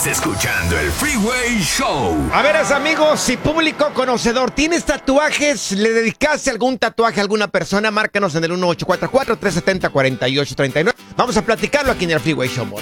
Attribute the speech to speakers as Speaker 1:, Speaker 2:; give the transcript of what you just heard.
Speaker 1: Estás escuchando el Freeway Show.
Speaker 2: A ver, amigos y público conocedor, ¿tienes tatuajes? ¿Le dedicaste algún tatuaje a alguna persona? Márcanos en el 1844-370-4839. Vamos a platicarlo aquí en el Freeway Show, amor.